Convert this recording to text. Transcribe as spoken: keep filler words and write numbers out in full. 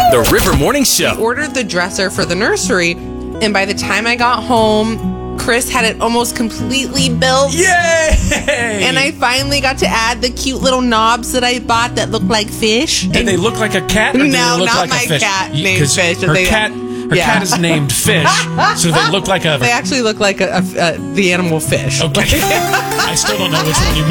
The River Morning Show. Ordered the dresser for the nursery, and by the time I got home, Chris had it almost completely built. Yay! And I finally got to add the cute little knobs that I bought that look like fish. Did they look like a cat? Or No, did they look not like my a fish? cat You- named 'cause Fish. Her They- cat, her Yeah. cat is named Fish, so they look like a. They actually look like a, a, a, the animal fish. Okay, I still don't know which one you.